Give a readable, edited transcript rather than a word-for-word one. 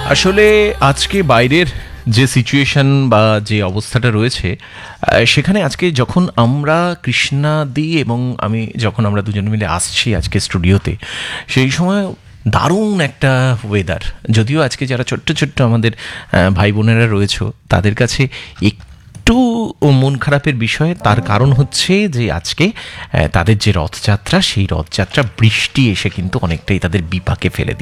আসলে আজকে বাইরের যে সিচুয়েশন বা যে অবস্থাটা রয়েছে, সেখানে আজকে যখন আমরা কৃষ্ণাদি এবং আমরা দুজনে মিলে আসছি আজকে স্টুডিওতে, সেই সময় দারুণ একটা ওয়েদার। যদিও আজকে যারা ছোট্ট ছোট্ট আমাদের ভাই বোনেরা রয়েছে তাদের কাছে একটু মন খারাপের বিষয়, তার কারণ হচ্ছে যে আজকে তাদের যে রথযাত্রা, সেই রথযাত্রা বৃষ্টি এসে কিন্তু অনেকটাই তাদের বিপাকে ফেলে